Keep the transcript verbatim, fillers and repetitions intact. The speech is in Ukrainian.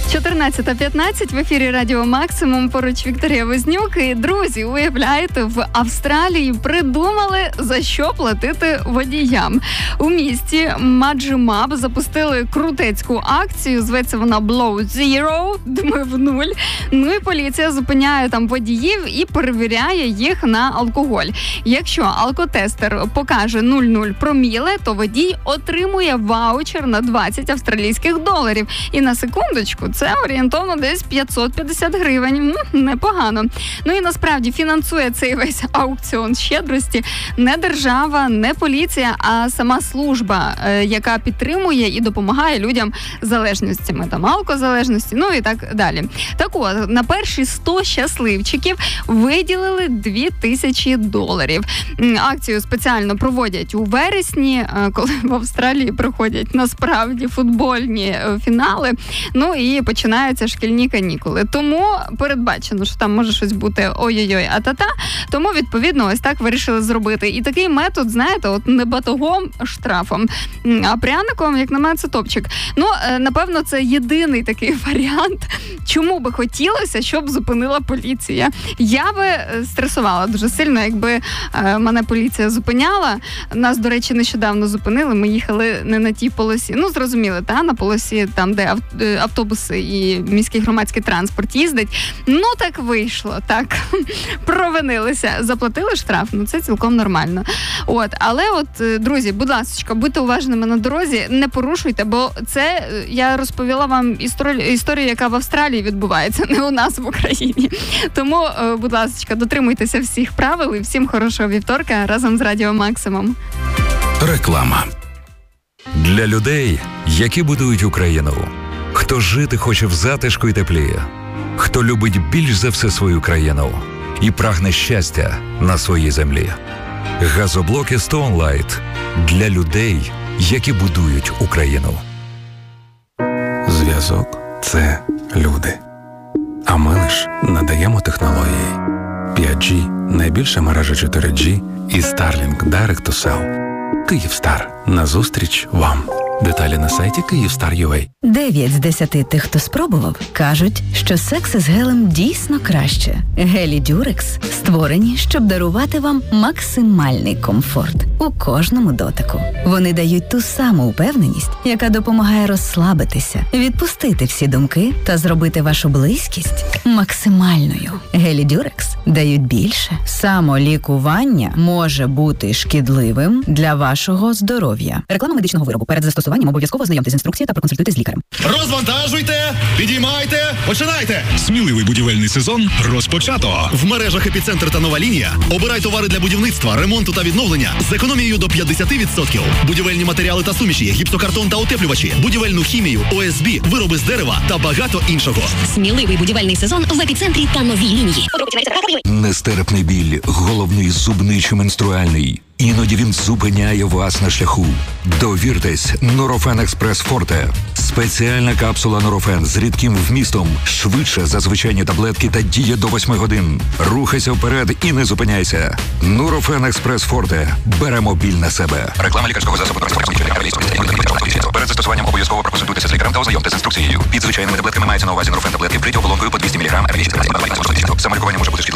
чотирнадцята п'ятнадцять в ефірі Радіо Максимум, поруч Вікторія Вознюк. І, друзі, уявляєте, в Австралії придумали, за що платити водіям. У місті Маджимаб запустили крутецьку акцію, зветься вона Blow Zero, думаю, в нуль. Ну і поліція зупиняє там водіїв і перевіряє їх на алкоголь. Якщо алкотестер покаже нуль-нуль проміле, то водій отримує ваучер на двадцять австралійських доларів. І на секундочку, це орієнтовно десь п'ятсот п'ятдесят гривень. М, непогано. Ну і насправді фінансує цей весь аукціон щедрості не держава, не поліція, а сама служба, е, яка підтримує і допомагає людям з залежностями, там, алкозалежності, ну і так далі. Так от, на перші сто щасливчиків виділили дві тисячі доларів. Акцію спеціально проводять у вересні, коли в Австралії проходять насправді футбольні фінали. Ну і починаються шкільні канікули. Тому передбачено, що там може щось бути ой-ой-ой, а-та-та. Тому, відповідно, ось так вирішили зробити. І такий метод, знаєте, от не батогом, штрафом, а пряником, як на мене, це топчик. Ну, напевно, це єдиний такий варіант, чому би хотілося, щоб зупинила поліція. Я би стресувала дуже сильно, якби мене поліція зупиняла. Нас, до речі, нещодавно зупинили, ми їхали не на тій полосі. Ну, зрозуміли, та, на полосі, там, де автобуси і міський громадський транспорт їздить. Ну, так вийшло, так. Провинилися. Заплатили штраф, ну, це цілком нормально. От, але от, друзі, будь ласка, будьте уважними на дорозі, не порушуйте, бо це, я розповіла вам історію, історію, яка в Австралії відбувається, не у нас в Україні. Тому, будь ласка, дотримуйтеся всіх правил і всім хорошого вівторка разом з Радіо Максимум. Реклама. Для людей, які будують Україну. Хто жити хоче в затишку і теплі. Хто любить більш за все свою країну і прагне щастя на своїй землі. Газоблоки Stone Light для людей, які будують Україну. Зв'язок – це люди. А ми лиш надаємо технології. п'ять джі – найбільша мережа чотири джі і Starlink Direct to Cell. Київстар. Назустріч вам. Деталі на сайті Київстар точка ю а. Дев'ять з десяти тих, хто спробував, кажуть, що секс із гелем дійсно краще. Гелі Дюрекс створені, щоб дарувати вам максимальний комфорт у кожному дотику. Вони дають ту саму впевненість, яка допомагає розслабитися, відпустити всі думки та зробити вашу близькість максимальною. Гелі Дюрекс дають більше. Самолікування може бути шкідливим для вашого здоров'я. Реклама медичного виробу. Перед застосуванням обов'язково ознайомтесь з інструкцією та проконсультуйтесь з лікарем. Розвантажуйте, підіймайте, починайте! Сміливий будівельний сезон розпочато. В мережах «Епіцентр» та «Нова лінія» обирай товари для будівництва, ремонту та відновлення з економією до п'ятдесят відсотків. Будівельні матеріали та суміші, гіпсокартон та утеплювачі, будівельну хімію, о ес бі, вироби з дерева та багато іншого. Сміливий будівельний сезон в «Епіцентрі» та «Новій лінії». Нестерпний біль, головний, зубний чи менструальний. Іноді він зупиняє вас на шляху. Довіртесь Нурофен Експрес Форте. Спеціальна капсула Нурофен з рідким вмістом. Швидше за звичайні таблетки та діє до восьми годин. Рухайся вперед і не зупиняйся. Нурофен Експрес Форте. Беремо біль на себе. Реклама лікарського засобу. Перед застосуванням обов'язково проконсультуйтеся з лікарем та ознайомтеся з інструкцією. Під звичайними таблетками мається на увазі Нурофен таблетки вкриті оболонкою по двісті міліграм. Самолікування може бути шкідливим.